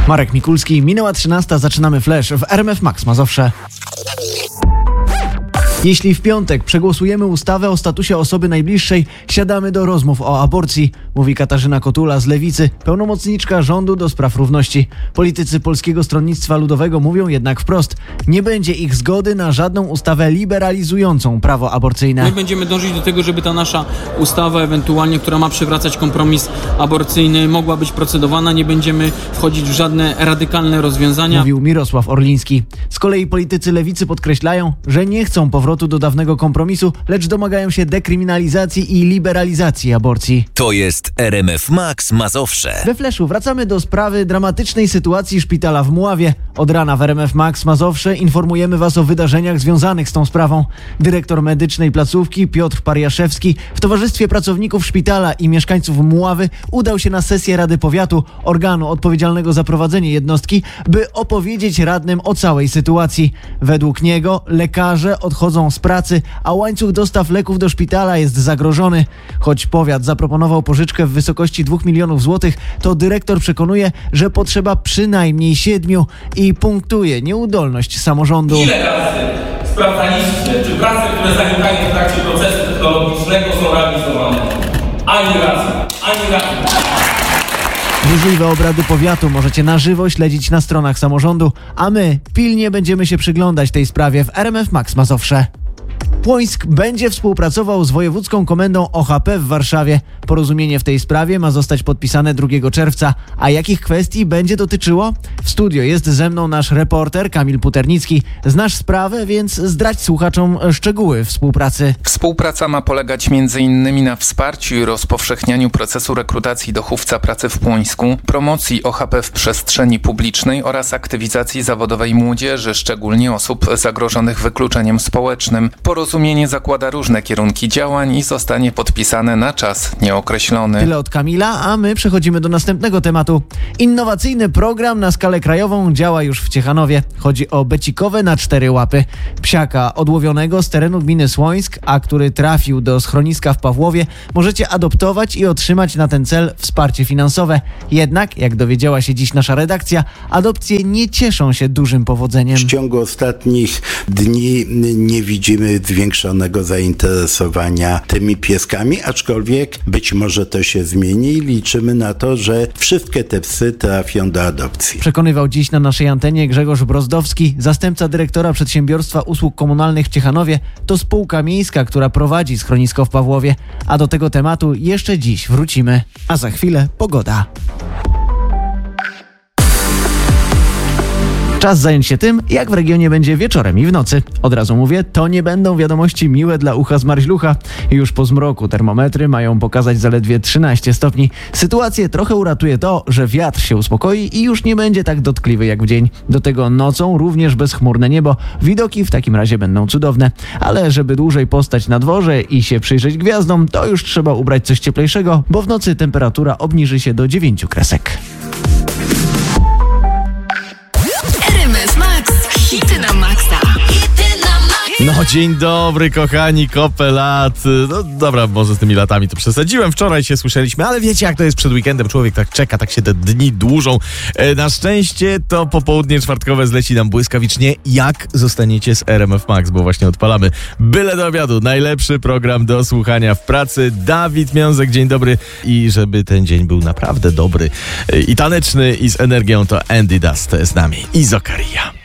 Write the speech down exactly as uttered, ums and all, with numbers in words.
Marek Mikulski, minęła trzynasta, zaczynamy Flash w R M F Max Mazowsze. Jeśli w piątek przegłosujemy ustawę o statusie osoby najbliższej, siadamy do rozmów o aborcji, mówi Katarzyna Kotula z Lewicy, pełnomocniczka rządu do spraw równości. Politycy Polskiego Stronnictwa Ludowego mówią jednak wprost, nie będzie ich zgody na żadną ustawę liberalizującą prawo aborcyjne. My będziemy dążyć do tego, żeby ta nasza ustawa ewentualnie, która ma przywracać kompromis aborcyjny, mogła być procedowana. Nie będziemy wchodzić w żadne radykalne rozwiązania. Mówił Mirosław Orliński. Z kolei politycy Lewicy podkreślają, że nie chcą powrotu do dawnego kompromisu, lecz domagają się dekryminalizacji i liberalizacji aborcji. To jest R M F Max Mazowsze. We Fleszu wracamy do sprawy dramatycznej sytuacji szpitala w Mławie. Od rana w R M F Max Mazowsze informujemy Was o wydarzeniach związanych z tą sprawą. Dyrektor medycznej placówki Piotr Pariaszewski w towarzystwie pracowników szpitala i mieszkańców Mławy udał się na sesję Rady Powiatu, organu odpowiedzialnego za prowadzenie jednostki, by opowiedzieć radnym o całej sytuacji. Według niego lekarze odchodzą z pracy, a łańcuch dostaw leków do szpitala jest zagrożony. Choć powiat zaproponował pożyczkę w wysokości dwóch milionów złotych, to dyrektor przekonuje, że potrzeba przynajmniej siedmiu i punktuje nieudolność samorządu. Ile razy sprawdzaliście, czy prace, które zanikają w trakcie procesu technologicznego, są realizowane? Ani razu, ani razu. Burzliwe obrady powiatu możecie na żywo śledzić na stronach samorządu, a my pilnie będziemy się przyglądać tej sprawie w R M F Max Mazowsze. Płońsk będzie współpracował z Wojewódzką Komendą O H P w Warszawie. Porozumienie w tej sprawie ma zostać podpisane drugiego czerwca. A jakich kwestii będzie dotyczyło? W studio jest ze mną nasz reporter Kamil Puternicki. Znasz sprawę, więc zdradź słuchaczom szczegóły współpracy. Współpraca ma polegać między innymi na wsparciu i rozpowszechnianiu procesu rekrutacji dochówca pracy w Płońsku, promocji O H P w przestrzeni publicznej oraz aktywizacji zawodowej młodzieży, szczególnie osób zagrożonych wykluczeniem społecznym. Porozumienie zakłada różne kierunki działań i zostanie podpisane na czas nieokreślony. Tyle od Kamila, a my przechodzimy do następnego tematu. Innowacyjny program na skalę krajową działa już w Ciechanowie. Chodzi o becikowe na cztery łapy. Psiaka odłowionego z terenu gminy Słońsk, a który trafił do schroniska w Pawłowie, możecie adoptować i otrzymać na ten cel wsparcie finansowe. Jednak, jak dowiedziała się dziś nasza redakcja, adopcje nie cieszą się dużym powodzeniem. W ciągu ostatnich dni nie widzimy zwiększonego zainteresowania tymi pieskami, aczkolwiek być może to się zmieni i liczymy na to, że wszystkie te psy trafią do adopcji. Przekonywał dziś na naszej antenie Grzegorz Brozdowski, zastępca dyrektora Przedsiębiorstwa Usług Komunalnych w Ciechanowie. To spółka miejska, która prowadzi schronisko w Pawłowie. A do tego tematu jeszcze dziś wrócimy. A za chwilę pogoda. Czas zająć się tym, jak w regionie będzie wieczorem i w nocy. Od razu mówię, to nie będą wiadomości miłe dla ucha zmarzlucha. Już po zmroku termometry mają pokazać zaledwie trzynaście stopni. Sytuację trochę uratuje to, że wiatr się uspokoi i już nie będzie tak dotkliwy jak w dzień. Do tego nocą również bezchmurne niebo. Widoki w takim razie będą cudowne. Ale żeby dłużej postać na dworze i się przyjrzeć gwiazdom, to już trzeba ubrać coś cieplejszego, bo w nocy temperatura obniży się do dziewięciu kresek. Hity na maksa. No dzień dobry kochani, kopę lat. No dobra, może z tymi latami to przesadziłem. Wczoraj się słyszeliśmy, ale wiecie jak to jest przed weekendem. Człowiek tak czeka, tak się te dni dłużą. E, na szczęście to popołudnie czwartkowe zleci nam błyskawicznie. Jak zostaniecie z R M F Max, bo właśnie odpalamy byle do obiadu. Najlepszy program do słuchania w pracy. Dawid Miązek, dzień dobry. I żeby ten dzień był naprawdę dobry e, i taneczny i z energią, to Andy Dust z nami i Zokaria.